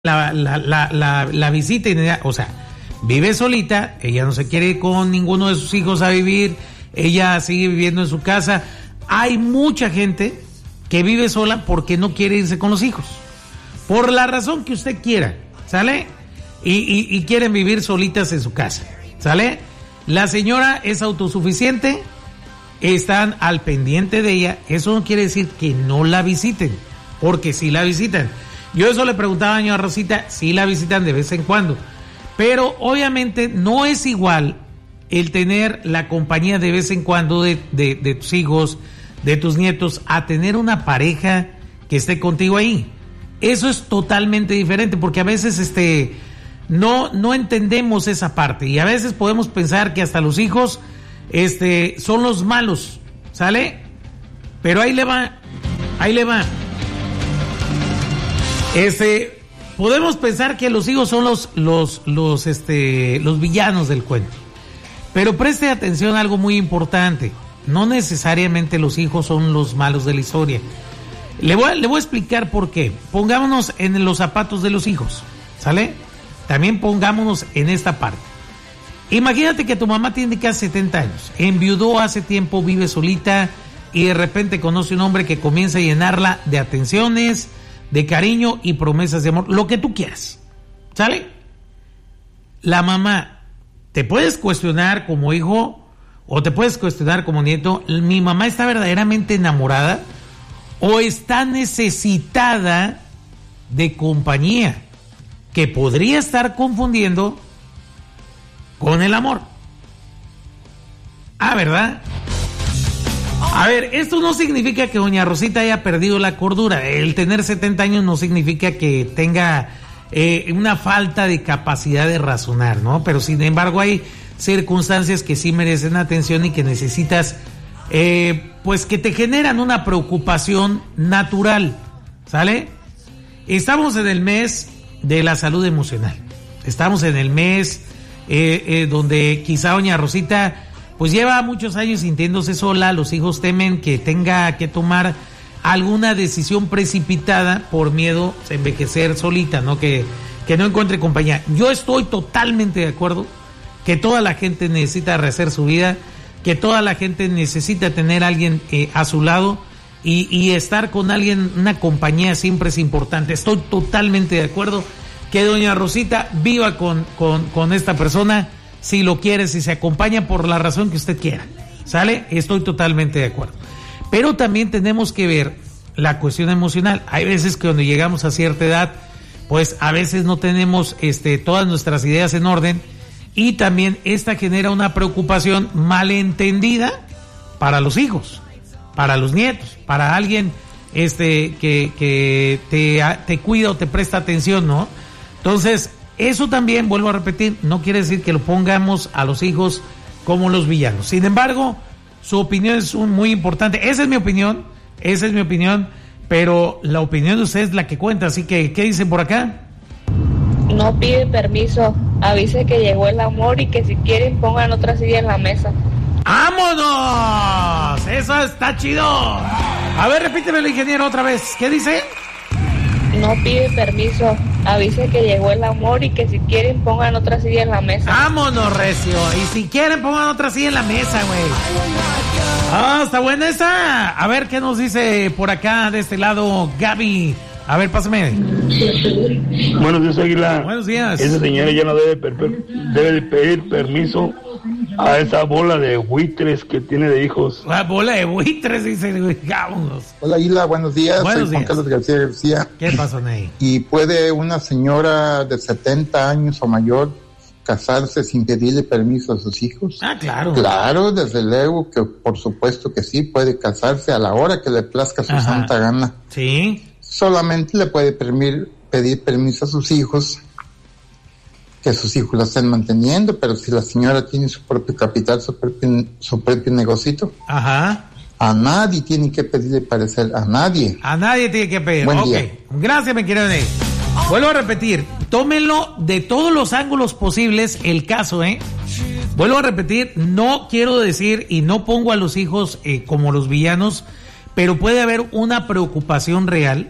la visita inmediata, o sea, vive solita, ella no se quiere ir con ninguno de sus hijos a vivir, ella sigue viviendo en su casa. Hay mucha gente que vive sola porque no quiere irse con los hijos, por la razón que usted quiera, ¿sale? Y quieren vivir solitas en su casa, ¿sale? La señora es autosuficiente, están al pendiente de ella. Eso no quiere decir que no la visiten, porque sí la visitan. Yo eso le preguntaba a doña Rosita, sí la visitan de vez en cuando, pero obviamente no es igual el tener la compañía de vez en cuando de tus hijos, de tus nietos, a tener una pareja que esté contigo ahí. Eso es totalmente diferente, porque a veces no entendemos esa parte, y a veces podemos pensar que hasta los hijos son los malos, ¿sale? Pero ahí le va. Podemos pensar que los hijos son los villanos del cuento. Pero preste atención a algo muy importante. No necesariamente los hijos son los malos de la historia. Le voy a explicar por qué. Pongámonos en los zapatos de los hijos, ¿sale? También pongámonos en esta parte. Imagínate que tu mamá tiene casi 70 años, enviudó hace tiempo, vive solita, y de repente conoce un hombre que comienza a llenarla de atenciones, de cariño y promesas de amor, lo que tú quieras, ¿sale? La mamá, te puedes cuestionar como hijo o te puedes cuestionar como nieto, ¿mi mamá está verdaderamente enamorada o está necesitada de compañía que podría estar confundiendo con el amor? ¿Verdad? A ver, esto no significa que doña Rosita haya perdido la cordura. El tener 70 años no significa que tenga una falta de capacidad de razonar, ¿no? Pero sin embargo hay circunstancias que sí merecen atención y que necesitas, pues que te generan una preocupación natural, ¿sale? Estamos en el mes de la salud emocional. Estamos en el mes donde quizá doña Rosita pues lleva muchos años sintiéndose sola. Los hijos temen que tenga que tomar alguna decisión precipitada por miedo a envejecer solita, ¿no? Que no encuentre compañía. Yo estoy totalmente de acuerdo que toda la gente necesita rehacer su vida, que toda la gente necesita tener a alguien a su lado, y estar con alguien, una compañía siempre es importante. Estoy totalmente de acuerdo que doña Rosita viva con esta persona, si lo quiere, si se acompaña, por la razón que usted quiera, ¿sale? Estoy totalmente de acuerdo. Pero también tenemos que ver la cuestión emocional. Hay veces que cuando llegamos a cierta edad, pues a veces no tenemos todas nuestras ideas en orden, y también esta genera una preocupación malentendida para los hijos, para los nietos, para alguien que te cuida o te presta atención, ¿no? Entonces, eso también, vuelvo a repetir, no quiere decir que lo pongamos a los hijos como los villanos. Sin embargo, su opinión es muy importante. Esa es mi opinión, pero la opinión de usted es la que cuenta. Así que, ¿qué dicen por acá? No pide permiso, avise que llegó el amor y que si quieren pongan otra silla en la mesa. ¡Vámonos! Eso está chido. A ver, repítemelo, ingeniero, otra vez. ¿Qué dice? No pide permiso, avise que llegó el amor y que si quieren pongan otra silla en la mesa. ¡Vámonos, recio! Y si quieren pongan otra silla en la mesa, güey. Ah, está buena esa. A ver, ¿qué nos dice por acá de este lado Gaby? A ver, pásame. Buenos días, Águila. Buenos días. Esa señora ya no debe de pedir permiso a esa bola de buitres que tiene de hijos. La bola de buitres, dice, vámonos. Hola, Águila, buenos días. Buenos Soy Juan días. Carlos García. ¿Qué pasó, Ney? ¿Y puede una señora de 70 años o mayor casarse sin pedirle permiso a sus hijos? Ah, claro. Claro, desde luego que por supuesto que sí, puede casarse a la hora que le plazca su santa gana. Sí. Solamente le puede pedir permiso a sus hijos, que sus hijos la estén manteniendo, pero si la señora tiene su propio capital, su propio negocito, Ajá. a nadie tiene que pedirle parecer, a nadie. A nadie tiene que pedir. Buen Ok. día. Gracias, mi querido Ney. Vuelvo a repetir, tómenlo de todos los ángulos posibles el caso, Vuelvo a repetir, no quiero decir y no pongo a los hijos como los villanos, pero puede haber una preocupación real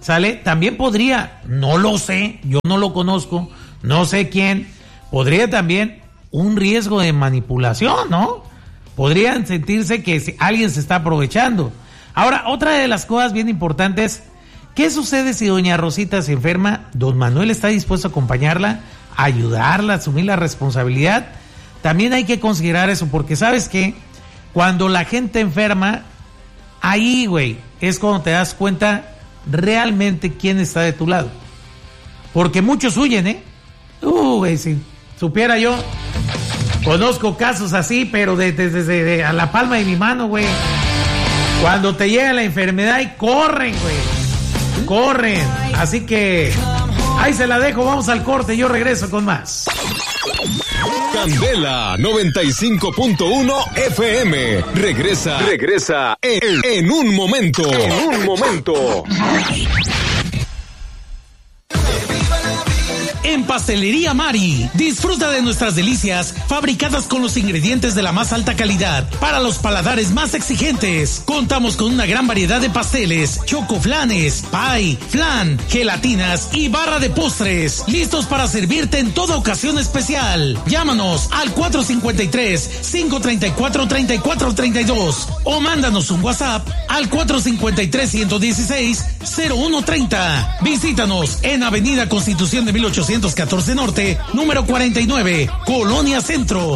¿sale? También podría, no lo sé, yo no lo conozco, no sé quién, podría también un riesgo de manipulación, ¿no? Podrían sentirse que alguien se está aprovechando. Ahora, otra de las cosas bien importantes, ¿qué sucede si doña Rosita se enferma? Don Manuel está dispuesto a acompañarla, a ayudarla, a asumir la responsabilidad. También hay que considerar eso, porque ¿sabes qué? Cuando la gente enferma, ahí, güey, es cuando te das cuenta realmente quién está de tu lado. Porque muchos huyen, ¿eh? Güey, si supiera yo, conozco casos así, pero desde a la palma de mi mano, güey. Cuando te llega la enfermedad y corren, güey. Corren. Así que ahí se la dejo, vamos al corte, yo regreso con más. Candela 95.1 FM. Regresa en un momento. En Pastelería Mari, disfruta de nuestras delicias fabricadas con los ingredientes de la más alta calidad para los paladares más exigentes. Contamos con una gran variedad de pasteles, chocoflanes, pie, flan, gelatinas y barra de postres, listos para servirte en toda ocasión especial. Llámanos al 453-534-3432 o mándanos un WhatsApp al 453-116-0130. Visítanos en Avenida Constitución de 1814 Norte, número 49, Colonia Centro.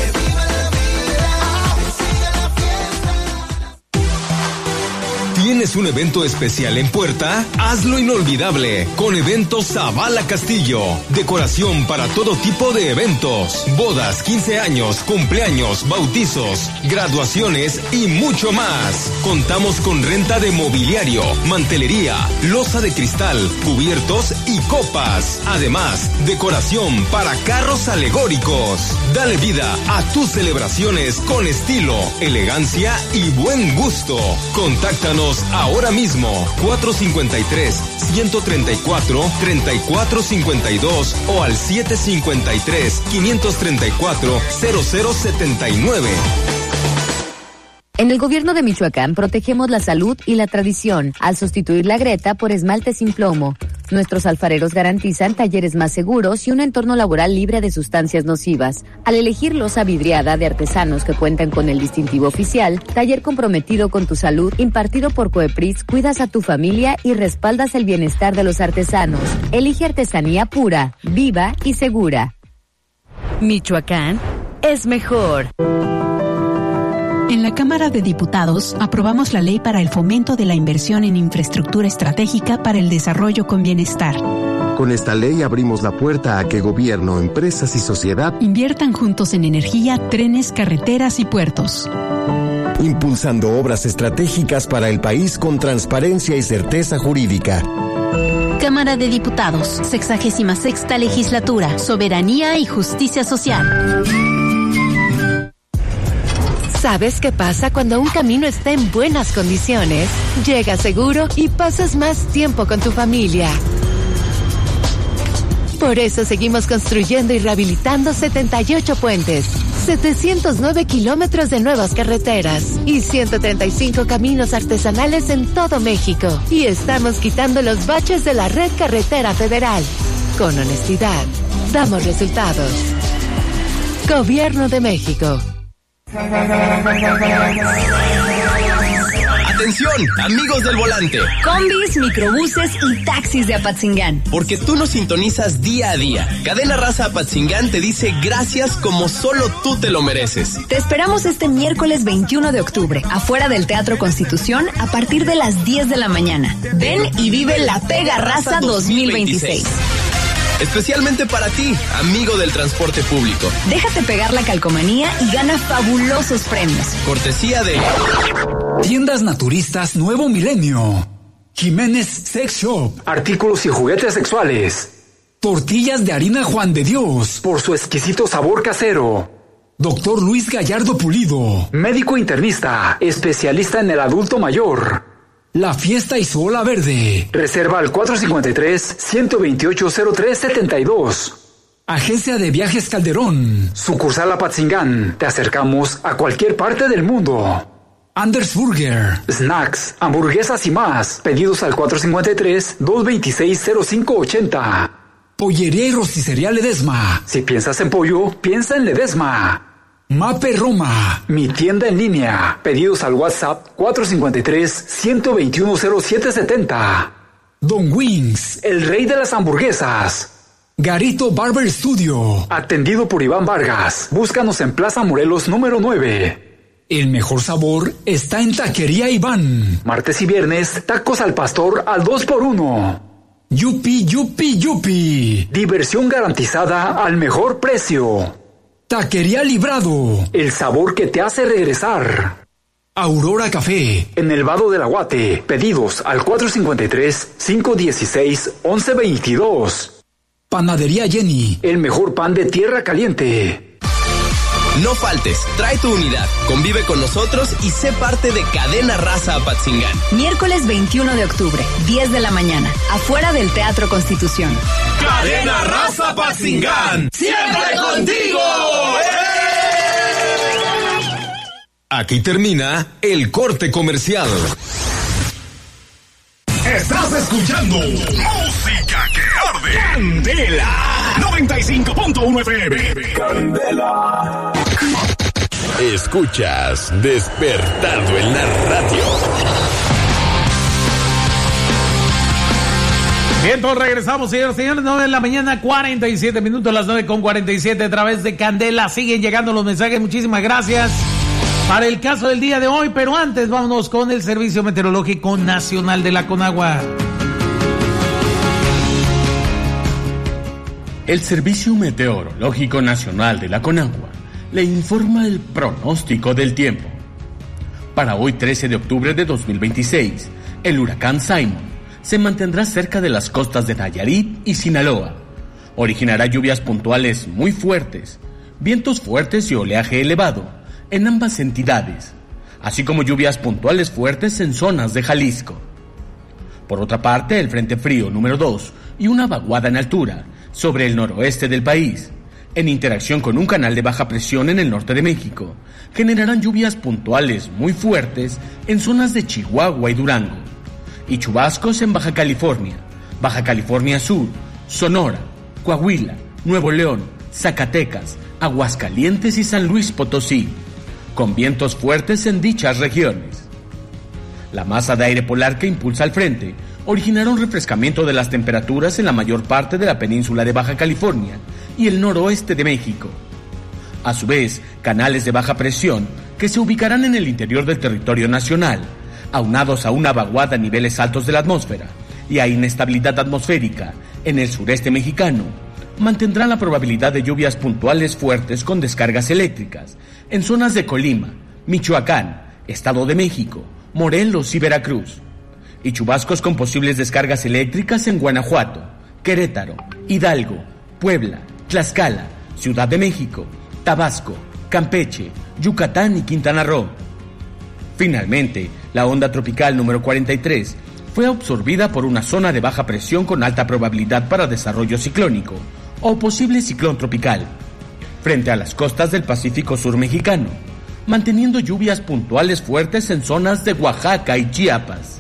¿Tienes un evento especial en puerta? Hazlo inolvidable con Eventos Zavala Castillo. Decoración para todo tipo de eventos. Bodas, 15 años, cumpleaños, bautizos, graduaciones y mucho más. Contamos con renta de mobiliario, mantelería, loza de cristal, cubiertos y copas. Además, decoración para carros alegóricos. Dale vida a tus celebraciones con estilo, elegancia y buen gusto. Contáctanos ahora mismo, 453-134-3452 o al 753-534-0079. En el gobierno de Michoacán protegemos la salud y la tradición al sustituir la greta por esmalte sin plomo. Nuestros alfareros garantizan talleres más seguros y un entorno laboral libre de sustancias nocivas. Al elegir loza vidriada de artesanos que cuentan con el distintivo oficial, taller comprometido con tu salud, impartido por COEPRIS, cuidas a tu familia y respaldas el bienestar de los artesanos. Elige artesanía pura, viva y segura. Michoacán es mejor. En la Cámara de Diputados aprobamos la ley para el fomento de la inversión en infraestructura estratégica para el desarrollo con bienestar. Con esta ley abrimos la puerta a que gobierno, empresas y sociedad inviertan juntos en energía, trenes, carreteras y puertos. Impulsando obras estratégicas para el país con transparencia y certeza jurídica. Cámara de Diputados, 66ª Legislatura, Soberanía y Justicia Social. ¿Sabes qué pasa cuando un camino está en buenas condiciones? Llegas seguro y pasas más tiempo con tu familia. Por eso seguimos construyendo y rehabilitando 78 puentes, 709 kilómetros de nuevas carreteras y 135 caminos artesanales en todo México. Y estamos quitando los baches de la red carretera federal. Con honestidad, damos resultados. Gobierno de México. Atención, amigos del volante. Combis, microbuses y taxis de Apatzingán. Porque tú nos sintonizas día a día. Cadena Raza Apatzingán te dice gracias como solo tú te lo mereces. Te esperamos este miércoles 21 de octubre, afuera del Teatro Constitución, a partir de las 10 de la mañana. Ven y vive la Pega Raza 2026. Especialmente para ti, amigo del transporte público. Déjate pegar la calcomanía y gana fabulosos premios. Cortesía de Tiendas Naturistas Nuevo Milenio, Jiménez Sex Shop, artículos y juguetes sexuales, tortillas de harina Juan de Dios, por su exquisito sabor casero. Doctor Luis Gallardo Pulido, médico internista, especialista en el adulto mayor. La Fiesta y su Ola Verde. Reserva al 453-128-0372. Agencia de Viajes Calderón. Sucursal Apatzingán. Te acercamos a cualquier parte del mundo. Anders Burger, snacks, hamburguesas y más. Pedidos al 453-226-0580. Pollería y rosticería Ledesma. Si piensas en pollo, piensa en Ledesma. Mape Roma, mi tienda en línea. Pedidos al WhatsApp 453-121-0770. Don Wings, el rey de las hamburguesas. Garito Barber Studio, atendido por Iván Vargas. Búscanos en Plaza Morelos número 9. El mejor sabor está en Taquería Iván. Martes y viernes, tacos al pastor al 2x1. Yupi, yupi, yupi. Diversión garantizada al mejor precio. Taquería Librado, el sabor que te hace regresar. Aurora Café, en el Vado del Aguate. Pedidos al 453-516-1122. Panadería Jenny, el mejor pan de tierra caliente. No faltes, trae tu unidad, convive con nosotros y sé parte de Cadena Raza Apatzingán. Miércoles 21 de octubre, 10 de la mañana, afuera del Teatro Constitución. Cadena Raza Apatzingán, siempre contigo. Aquí termina el corte comercial. Estás escuchando música que arde. Candela 95.1 FM. Candela. Escuchas Despertando en la Radio. Bien, todos regresamos, señores, 9 de la mañana, 47 minutos, las 9:47 a través de Candela. Siguen llegando los mensajes, muchísimas gracias. Para el caso del día de hoy, pero antes vámonos con el Servicio Meteorológico Nacional de la Conagua. El Servicio Meteorológico Nacional de la Conagua le informa el pronóstico del tiempo. Para hoy 13 de octubre de 2026, el huracán Simon se mantendrá cerca de las costas de Nayarit y Sinaloa. Originará lluvias puntuales muy fuertes, vientos fuertes y oleaje elevado en ambas entidades, así como lluvias puntuales fuertes en zonas de Jalisco. Por otra parte, el Frente Frío número 2 y una vaguada en altura sobre el noroeste del país, en interacción con un canal de baja presión en el norte de México, generarán lluvias puntuales muy fuertes en zonas de Chihuahua y Durango, y chubascos en Baja California Sur, Sonora, Coahuila, Nuevo León, Zacatecas, Aguascalientes y San Luis Potosí, con vientos fuertes en dichas regiones. La masa de aire polar que impulsa al frente originará un refrescamiento de las temperaturas en la mayor parte de la península de Baja California y el noroeste de México. A su vez, canales de baja presión que se ubicarán en el interior del territorio nacional, aunados a una vaguada a niveles altos de la atmósfera y a inestabilidad atmosférica en el sureste mexicano, mantendrán la probabilidad de lluvias puntuales fuertes con descargas eléctricas en zonas de Colima, Michoacán, Estado de México, Morelos y Veracruz, y chubascos con posibles descargas eléctricas en Guanajuato, Querétaro, Hidalgo, Puebla, Tlaxcala, Ciudad de México, Tabasco, Campeche, Yucatán y Quintana Roo. Finalmente, la onda tropical número 43 fue absorbida por una zona de baja presión con alta probabilidad para desarrollo ciclónico o posible ciclón tropical, frente a las costas del Pacífico Sur mexicano, manteniendo lluvias puntuales fuertes en zonas de Oaxaca y Chiapas.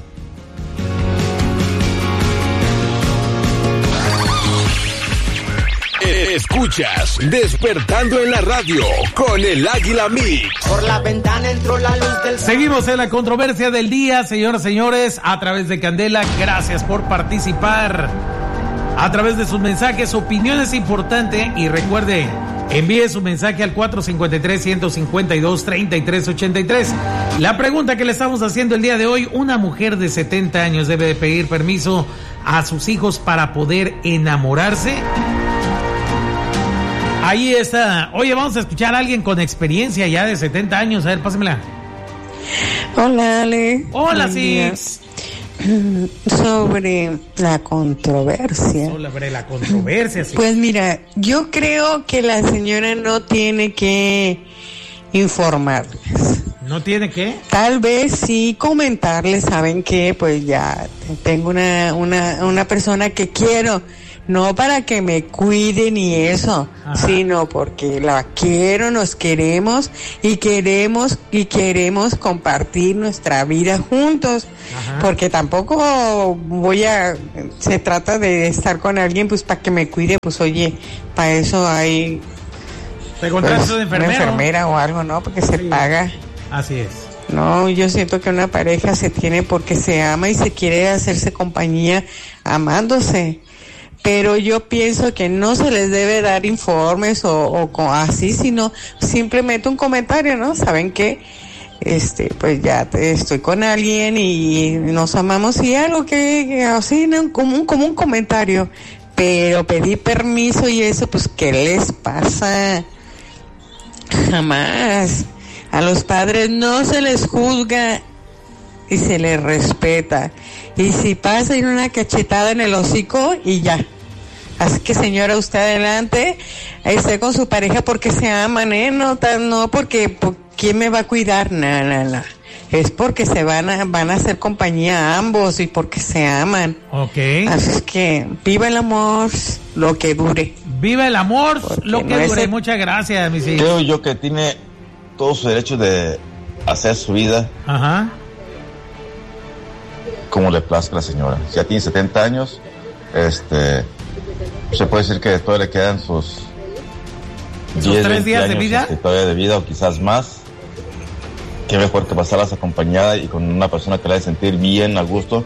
Escuchas Despertando en la Radio con el Águila Mix. Por la ventana entró la luz del... Seguimos en la controversia del día, señoras y señores, a través de Candela. Gracias por participar a través de sus mensajes. Opinión es importante y recuerde, envíe su mensaje al 453-152-3383. La pregunta que le estamos haciendo el día de hoy: una mujer de 70 años debe de pedir permiso a sus hijos para poder enamorarse. Ahí está. Oye, vamos a escuchar a alguien con experiencia ya de 70 años. A ver, pásamela. Hola, Ale. Hola, sí. Sobre la controversia. Sobre la controversia, sí. Pues mira, yo creo que la señora no tiene que informarles. ¿No tiene qué? Tal vez sí comentarles, ¿saben qué? Pues ya tengo una persona que quiero, no para que me cuiden y eso, sino porque la quiero, nos queremos y queremos compartir nuestra vida juntos, porque tampoco se trata de estar con alguien pues para que me cuide, pues oye, para eso hay pues, una enfermera o algo, ¿no? Porque se paga. Así es. No, yo siento que una pareja se tiene porque se ama y se quiere hacerse compañía amándose. Pero yo pienso que no se les debe dar informes o así, sino simplemente un comentario, ¿no? ¿Saben qué? Pues ya estoy con alguien y nos amamos y algo que así, ¿no? como un comentario. Pero pedir permiso y eso, pues, ¿qué les pasa? Jamás. A los padres no se les juzga y se les respeta. Y si pasa ir una cachetada en el hocico y ya. Así que señora, usted adelante, esté con su pareja porque se aman, no porque ¿quién me va a cuidar? No. Es porque se van a hacer compañía ambos y porque se aman. Okay. Así es que viva el amor, lo que dure. Viva el amor, lo que dure. Muchas gracias, mis hijos. Creo yo que tiene todo su derecho de hacer su vida como le plazca a la señora. Ya tiene 70 años, se puede decir que todavía le quedan sus 10, 3 días de vida, todavía de vida o quizás más. Qué mejor que pasarlas acompañada y con una persona que la haga sentir bien, a gusto.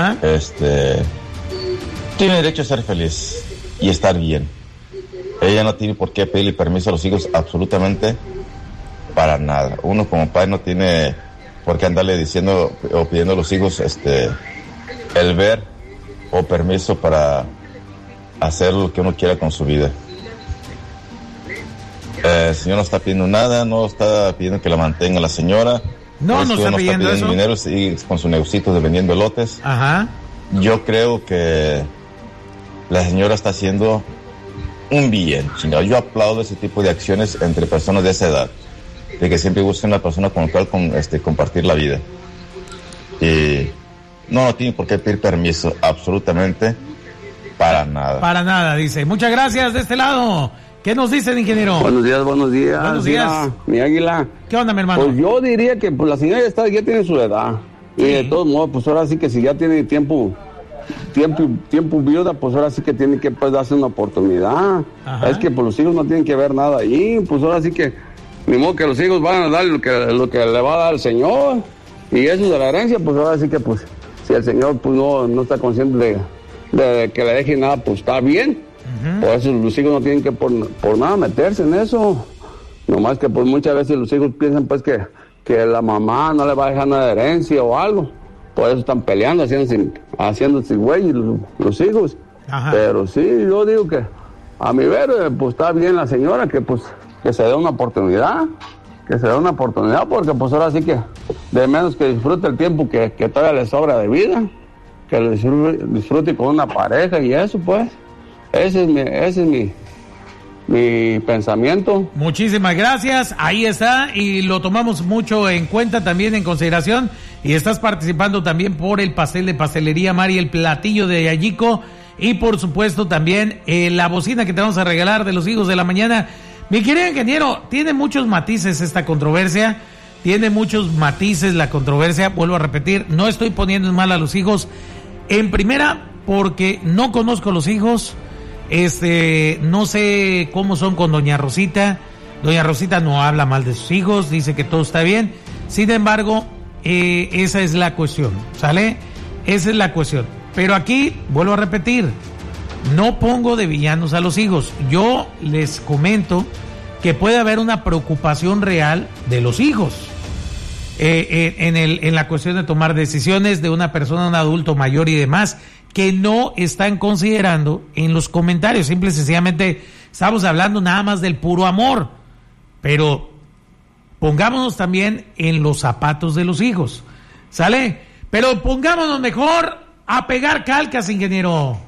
Tiene derecho a ser feliz y estar bien. Ella no tiene por qué pedirle permiso a los hijos absolutamente para nada. Uno como padre no tiene por qué andarle diciendo o pidiendo a los hijos el ver o permiso para hacer lo que uno quiera con su vida. El señor no está pidiendo nada, no está pidiendo que la mantenga la señora. No está pidiendo eso. Dinero y con su negocito de vendiendo elotes. Yo creo que la señora está haciendo un bien, chingado. Yo aplaudo ese tipo de acciones entre personas de esa edad, de que siempre busquen una persona con la cual compartir la vida. Y no tiene por qué pedir permiso, absolutamente, para nada. Para nada, dice. Muchas gracias de este lado. ¿Qué nos dicen, ingeniero? Buenos días. Buenos días. Mira, mi águila. ¿Qué onda, mi hermano? Pues yo diría que pues, la señora ya tiene su edad. Sí. Y de todos modos, pues ahora sí que si ya tiene tiempo viuda, pues ahora sí que tiene que pues darse una oportunidad. Es que pues los hijos no tienen que ver nada ahí, pues ahora sí que ni modo que los hijos van a dar lo que le va a dar el Señor. Y eso de la herencia, pues ahora sí que pues si el Señor pues no está consciente de que le deje nada, pues está bien. Por eso los hijos no tienen que por nada meterse en eso. Nomás que pues muchas veces los hijos piensan pues que la mamá no le va a dejar nada de herencia o algo. Por eso están peleando, haciéndose güey los hijos. Pero sí, yo digo que a mi ver, pues está bien la señora que se dé una oportunidad. Que se dé una oportunidad porque pues ahora sí que de menos que disfrute el tiempo que todavía le sobra de vida. Que lo disfrute con una pareja y eso pues. Ese es mi pensamiento. Muchísimas gracias, ahí está, y lo tomamos mucho en cuenta también en consideración, y estás participando también por el pastel de Pastelería Mari, el platillo de Yayico, y por supuesto también la bocina que te vamos a regalar de los hijos de la mañana. Mi querido ingeniero, tiene muchos matices esta controversia, la controversia, vuelvo a repetir, no estoy poniendo en mal a los hijos, en primera, porque no conozco a los hijos. No sé cómo son con doña Rosita. Doña Rosita no habla mal de sus hijos, dice que todo está bien. Sin embargo, esa es la cuestión, ¿sale? Esa es la cuestión. Pero aquí, vuelvo a repetir, no pongo de villanos a los hijos. Yo les comento que puede haber una preocupación real de los hijos en la cuestión de tomar decisiones de una persona, un adulto mayor y demás, que no están considerando en los comentarios. Simple y sencillamente estamos hablando nada más del puro amor, pero pongámonos también en los zapatos de los hijos, ¿sale? Pero pongámonos mejor a pegar calcas, ingeniero.